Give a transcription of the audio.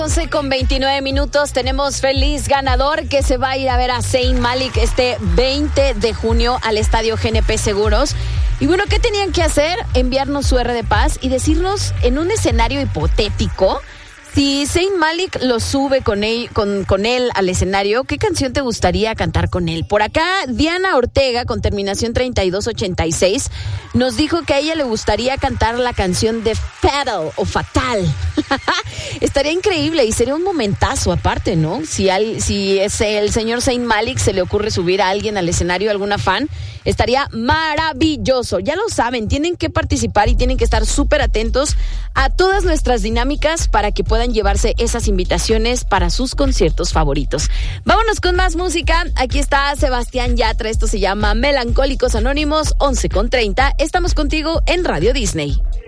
11:29. Tenemos feliz ganador que se va a ir a ver a Zayn Malik este 20 de junio al Estadio GNP Seguros. Y bueno, ¿qué tenían que hacer? Enviarnos su R de paz y decirnos en un escenario hipotético, si Zayn Malik lo sube con él al escenario, ¿qué canción te gustaría cantar con él? Por acá, Diana Ortega, con terminación 3286, nos dijo que a ella le gustaría cantar la canción de Fatal o Fatal. Estaría increíble y sería un momentazo aparte, ¿no? Si es el señor Zayn Malik se le ocurre subir a alguien al escenario, alguna fan, estaría maravilloso. Ya lo saben, tienen que participar y tienen que estar súper atentos a todas nuestras dinámicas para que puedan llevarse esas invitaciones para sus conciertos favoritos. Vámonos con más música. Aquí está Sebastián Yatra. Esto se llama Melancólicos Anónimos, 11:30. Estamos contigo en Radio Disney.